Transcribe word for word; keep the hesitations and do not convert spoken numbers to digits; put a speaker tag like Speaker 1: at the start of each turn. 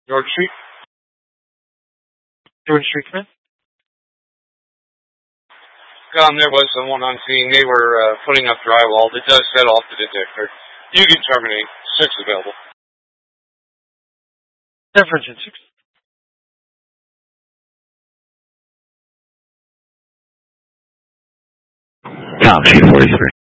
Speaker 1: George Street? George Street, come in. Um, there was someone on scene. They were uh, putting up drywall. It does set off the detector. You can terminate. Six available. Difference in six.
Speaker 2: Top G forty-three.